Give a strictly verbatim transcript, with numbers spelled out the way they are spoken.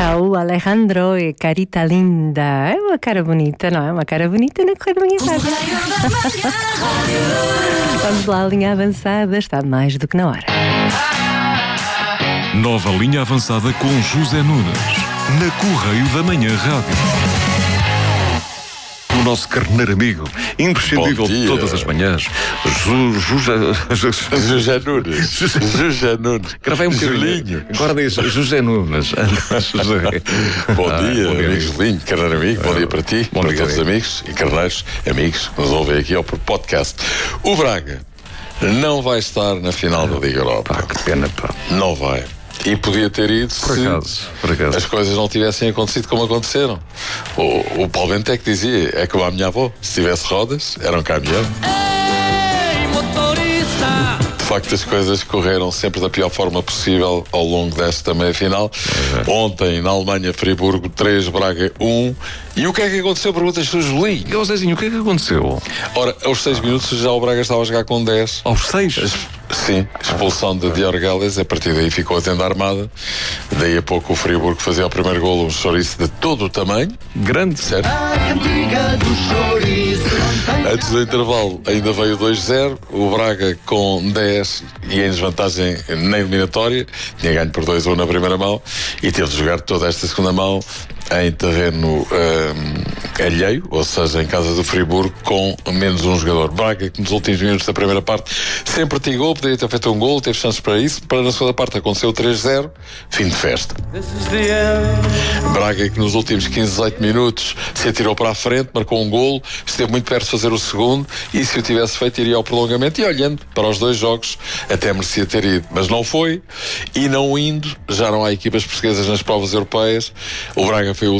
Raul Alejandro e Carita Linda. É uma cara bonita, não é? Uma cara bonita na correia da manhã rádio. Vamos lá, a linha avançada está mais do que na hora. Nova linha avançada com José Nunes, na Correio da Manhã Rádio. O nosso carneiro amigo, imprescindível de todas as manhãs, José Nunes. José Nunes. Gravei um bocadinho. Agora diz José Nunes. Bom dia, amigos de linha, carneiro amigo. Bom dia para ti, para todos os amigos e carneiros amigos que nos ouvem aqui ao podcast. O Braga não vai estar na final da Liga Europa. Pá, que pena, pá. Não vai. E podia ter ido por se acaso, por acaso. as coisas não tivessem acontecido como aconteceram. O, o Paulo Bento é que dizia, é como a minha avó, se tivesse rodas, era um caminhão. Ei, motorista! De facto, as coisas correram sempre da pior forma possível ao longo desta meia-final. Uhum. Ontem, na Alemanha, Friburgo três, Braga um. E o que é que aconteceu? Perguntas-te o Julinho. E, Zezinho, o que é que aconteceu? Ora, aos seis minutos já o Braga estava a jogar com dez. Aos seis? Sim, expulsão de Dior Gales. A partir daí ficou a tenda armada. Daí a pouco o Friburgo fazia o primeiro golo, um chouriço de todo o tamanho. Grande, certo? Antes do intervalo ainda veio dois zero. O Braga com dez e em desvantagem na eliminatória. Tinha ganho por dois a um na primeira mão e teve de jogar toda esta segunda mão em terreno um, alheio, ou seja, em casa do Friburgo, com menos um jogador. Braga, que nos últimos minutos da primeira parte sempre tigou, poderia ter feito um gol, teve chances para isso. Para na segunda parte aconteceu três zero, fim de festa. Braga, que nos últimos quinze, dezoito minutos se atirou para a frente, marcou um golo, esteve muito perto de fazer o segundo, e se o tivesse feito iria ao prolongamento, e olhando para os dois jogos até merecia ter ido, mas não foi. E não indo, já não há equipas portuguesas nas provas europeias. O Braga foi o